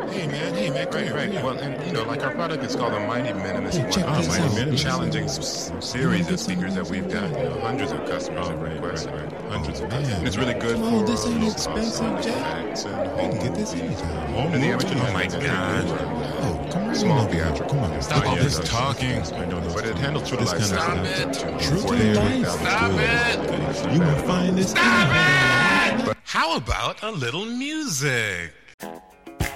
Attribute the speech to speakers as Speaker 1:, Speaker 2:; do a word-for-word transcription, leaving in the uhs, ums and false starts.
Speaker 1: Hey man, hey man, come
Speaker 2: Right,
Speaker 1: here,
Speaker 2: right.
Speaker 1: come here.
Speaker 2: Well, and you know, like our product is called the Mighty Minimalist
Speaker 1: Hey, check
Speaker 2: One.
Speaker 1: this
Speaker 2: Mighty
Speaker 1: out.
Speaker 2: Minimalist
Speaker 1: Check
Speaker 2: challenging
Speaker 1: this
Speaker 2: s-
Speaker 1: out.
Speaker 2: series
Speaker 1: You
Speaker 2: of speakers that we've got. You know, hundreds of customers have requested. Hundreds of customers. And it's really good
Speaker 1: Come
Speaker 2: for
Speaker 1: on, this ain't
Speaker 2: low
Speaker 1: expensive,
Speaker 2: cost
Speaker 1: Jack.
Speaker 2: effects and
Speaker 1: You
Speaker 2: home
Speaker 1: can get this
Speaker 2: movies.
Speaker 1: anytime.
Speaker 2: Home and the amateur
Speaker 1: Oh my
Speaker 2: lights.
Speaker 1: God. Oh, come right
Speaker 2: Small
Speaker 1: in there.
Speaker 2: theatrical.
Speaker 1: Come on.
Speaker 2: Stop all
Speaker 1: Yeah,
Speaker 2: this
Speaker 1: yeah,
Speaker 2: talking.
Speaker 1: yeah.
Speaker 2: I know, but it handles True to
Speaker 1: This
Speaker 2: Life.
Speaker 1: kind of
Speaker 2: Stop
Speaker 1: stuff.
Speaker 2: it.
Speaker 1: True to Life.
Speaker 2: Stop it.
Speaker 1: You will find this.
Speaker 3: How about a little music?